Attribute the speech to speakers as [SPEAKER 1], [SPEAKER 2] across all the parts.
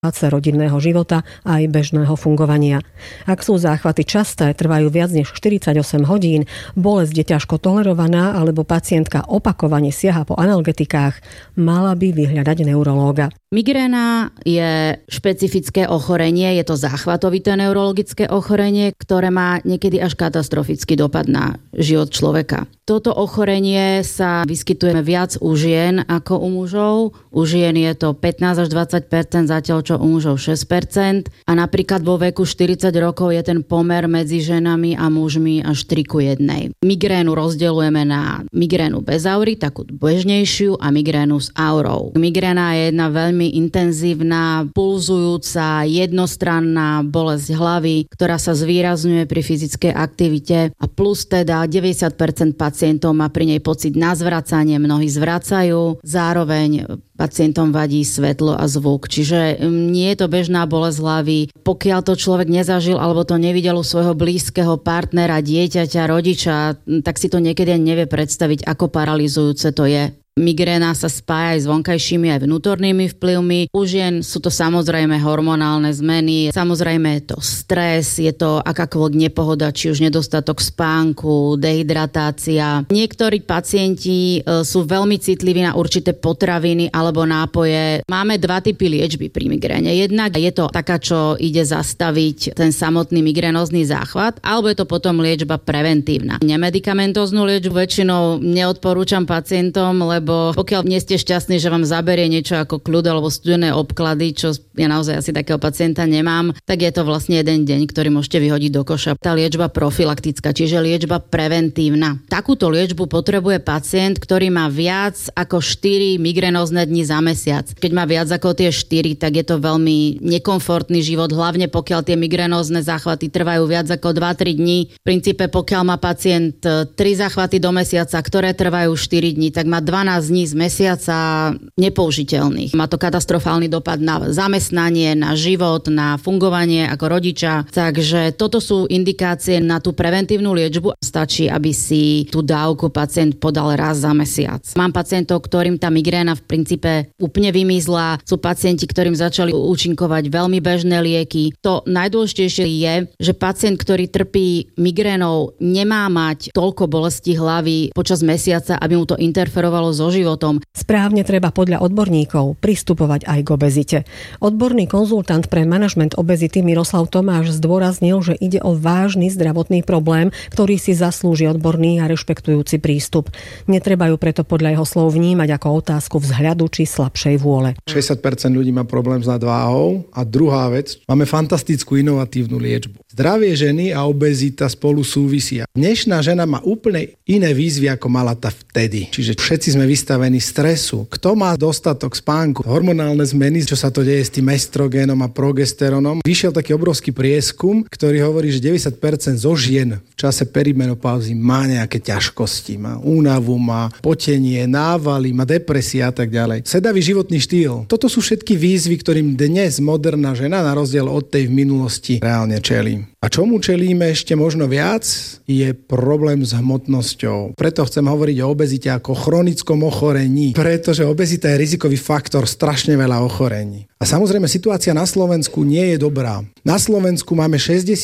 [SPEAKER 1] rodinného života a aj bežného fungovania. Ak sú záchvaty časté, trvajú viac než 48 hodín, bolesť je ťažko tolerovaná alebo pacientka opakovane siaha po analgetikách, mala by vyhľadať neurológa.
[SPEAKER 2] Migréna je špecifické ochorenie, je to záchvatovité neurologické ochorenie, ktoré má niekedy až katastrofický dopad na život človeka. Toto ochorenie sa vyskytuje viac u žien ako u mužov. U žien je to 15 až 20%, zatiaľ čo u mužov 6%. A napríklad vo veku 40 rokov je ten pomer medzi ženami a mužmi až 3:1. Migrénu rozdeľujeme na migrénu bez aury, takú bežnejšiu, a migrénu s aurou. Migréna je jedna veľmi intenzívna, pulzujúca, jednostranná bolesť hlavy, ktorá sa zvýrazňuje pri fyzickej aktivite, a plus teda 90% pacientov má pri nej pocit na zvracanie, mnohí zvracajú, zároveň pacientom vadí svetlo a zvuk. Čiže nie je to bežná bolesť hlavy. Pokiaľ to človek nezažil alebo to nevidel u svojho blízkeho partnera, dieťaťa, rodiča, tak si to niekedy nevie predstaviť, ako paralyzujúce to je. Migréna sa spája aj s vonkajšími aj vnútornými vplyvmi. U žien sú to samozrejme hormonálne zmeny, samozrejme je to stres, je to akákoľvek nepohoda, či už nedostatok spánku, dehydratácia. Niektorí pacienti sú veľmi citliví na určité potraviny alebo nápoje. Máme dva typy liečby pri migréne. Jednak je to taká, čo ide zastaviť ten samotný migrénózny záchvat, alebo je to potom liečba preventívna. Nemedikamentóznu liečbu väčšinou neodporúčam pacientom, lebo pokiaľ nie ste šťastní, že vám zaberie niečo ako kľud alebo studené obklady, čo ja naozaj asi takého pacienta nemám, tak je to vlastne jeden deň, ktorý môžete vyhodiť do koša. Tá liečba profilaktická, čiže liečba preventívna. Takúto liečbu potrebuje pacient, ktorý má viac ako 4 migrénózne dni za mesiac. Keď má viac ako tie 4, tak je to veľmi nekomfortný život, hlavne pokiaľ tie migrénózne záchvaty trvajú viac ako 2-3 dní. V princípe, pokiaľ má pacient 3 záchvaty do mesiaca, ktoré trvajú 4 dní, tak má 12 dní z mesiaca nepoužiteľných. Má to katastrofálny dopad na zamestnanie, na život, na fungovanie ako rodiča. Takže toto sú indikácie na tú preventívnu liečbu. Stačí, aby si tú dávku pacient podal raz za mesiac. Mám pacientov, ktorým tá migréna v princípe úplne vymizla. Sú pacienti, ktorým začali účinkovať veľmi bežné lieky. To najdôležitejšie je, že pacient, ktorý trpí migrénou, nemá mať toľko bolesti hlavy počas mesiaca, aby mu to interferovalo so životom.
[SPEAKER 1] Správne treba podľa odborníkov pristupovať aj k obezite. Odborný konzultant pre manažment obezity Miroslav Tomáš zdôraznil, že ide o vážny zdravotný problém, ktorý si zaslúži odborný a rešpektujúci prístup. Netreba ju preto podľa jeho slov vnímať ako otázku vzhľadu či slabšej vôle.
[SPEAKER 3] 60% ľudí má problém s nadváhou a druhá vec, máme fantastickú inovatívnu liečbu. Zdravie ženy a obezita spolu súvisia. Dnešná žena má úplne iné výzvy, ako mala tá vtedy. Čiže všetci sme vystavení stresu. Kto má dostatok spánku, hormonálne zmeny, čo sa to deje s tým estrogénom a progesterónom. Vyšiel taký obrovský prieskum, ktorý hovorí, že 90% zo žien v čase perimenopauzy má nejaké ťažkosti, má únavu, má potenie, návaly, má depresia a tak ďalej. Sedavý životný štýl. Toto sú všetky výzvy, ktorým dnes moderná žena na rozdiel od tej v minulosti reálne čelí. A čomu čelíme ešte možno viac, je problém s hmotnosťou. Preto chcem hovoriť o obezite ako chronickom ochorení, pretože obezita je rizikový faktor strašne veľa ochorení. A samozrejme situácia na Slovensku nie je dobrá. Na Slovensku máme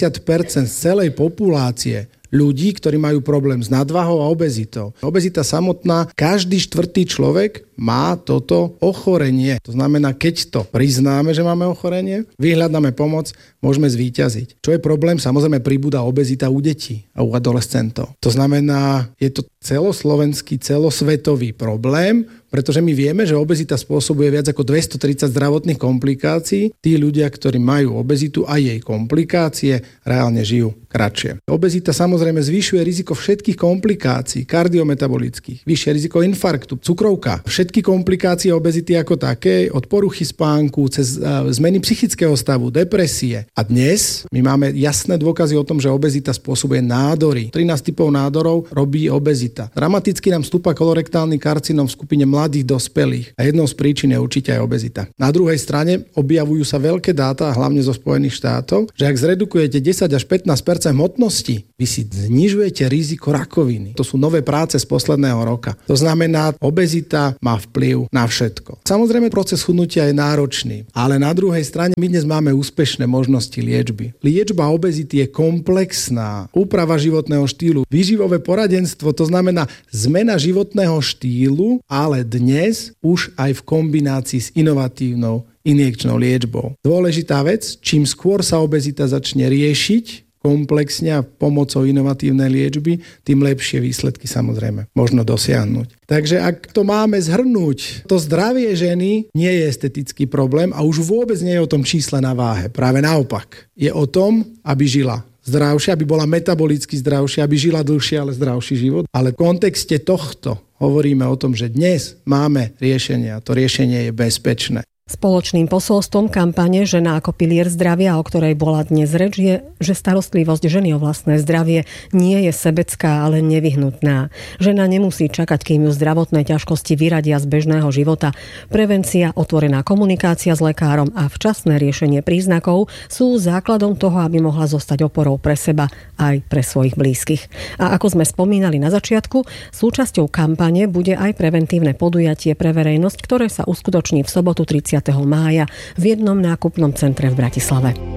[SPEAKER 3] 60% z celej populácie ľudí, ktorí majú problém s nadvahou a obezitou. Obezita samotná, každý štvrtý človek má toto ochorenie. To znamená, keď to priznáme, že máme ochorenie, vyhľadáme pomoc, môžeme zvíťaziť. Čo je problém? Samozrejme pribúda obezita u detí a u adolescentov. To znamená, je to celoslovenský, celosvetový problém, pretože my vieme, že obezita spôsobuje viac ako 230 zdravotných komplikácií. Tí ľudia, ktorí majú obezitu a jej komplikácie, reálne žijú kratšie. Obezita samozrejme zvyšuje riziko všetkých komplikácií kardiometabolických, vyššie riziko infarktu, cukrovka, všetky komplikácie obezity ako také, od poruchy spánku cez zmeny psychického stavu, depresie. A dnes my máme jasné dôkazy o tom, že obezita spôsobuje nádory. 13 typov nádorov robí obezita. Dramaticky nám stúpa kolorektálny karcinom v skupine mladých dospelých. A jednou z príčin je určite aj obezita. Na druhej strane objavujú sa veľké dáta, hlavne zo Spojených štátov, že ak zredukujete 10 až 15% hmotnosti, vy si znižujete riziko rakoviny. To sú nové práce z posledného roka. To znamená, obezita má má vplyv na všetko. Samozrejme, proces chudnutia je náročný, ale na druhej strane my dnes máme úspešné možnosti liečby. Liečba obezity je komplexná. Úprava životného štýlu, výživové poradenstvo, to znamená zmena životného štýlu, ale dnes už aj v kombinácii s inovatívnou injekčnou liečbou. Dôležitá vec, čím skôr sa obezita začne riešiť komplexne a pomocou inovatívnej liečby, tým lepšie výsledky samozrejme možno dosiahnuť. Takže ak to máme zhrnúť, to zdravie ženy nie je estetický problém a už vôbec nie je o tom čísle na váhe. Práve naopak. Je o tom, aby žila zdravšie, aby bola metabolicky zdravšia, aby žila dlhšie, ale zdravší život. Ale v kontexte tohto hovoríme o tom, že dnes máme riešenie a to riešenie je bezpečné.
[SPEAKER 1] Spoločným posolstvom kampane Žena ako pilier zdravia, o ktorej bola dnes reč, je, že starostlivosť ženy o vlastné zdravie nie je sebecká, ale nevyhnutná. Žena nemusí čakať, kým ju zdravotné ťažkosti vyradia z bežného života. Prevencia, otvorená komunikácia s lekárom a včasné riešenie príznakov sú základom toho, aby mohla zostať oporou pre seba aj pre svojich blízkych. A ako sme spomínali na začiatku, súčasťou kampane bude aj preventívne podujatie pre verejnosť, ktoré sa uskutoční v sobotu 30. mája v jednom nákupnom centre v Bratislave.